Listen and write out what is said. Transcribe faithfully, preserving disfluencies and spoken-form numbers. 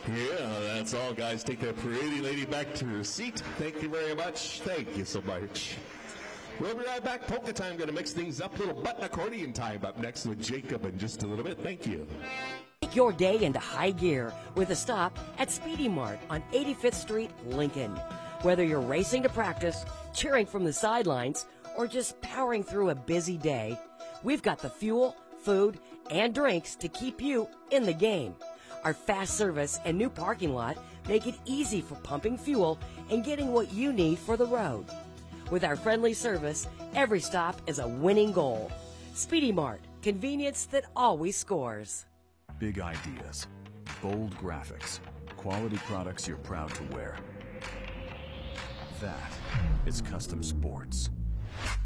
Yeah, that's all, guys. Take that pretty lady back to her seat. Thank you very much. Thank you so much. We'll be right back. Polka time. Going to mix things up. Little button accordion time up next with Jacob in just a little bit. Thank you. Take your day into high gear with a stop at Speedy Mart on eighty-fifth Street, Lincoln. Whether you're racing to practice, cheering from the sidelines, or just powering through a busy day, we've got the fuel, food, and drinks to keep you in the game. Our fast service and new parking lot make it easy for pumping fuel and getting what you need for the road. With our friendly service, every stop is a winning goal. Speedy Mart, convenience that always scores. Big ideas, bold graphics, quality products you're proud to wear. That is Custom Sports.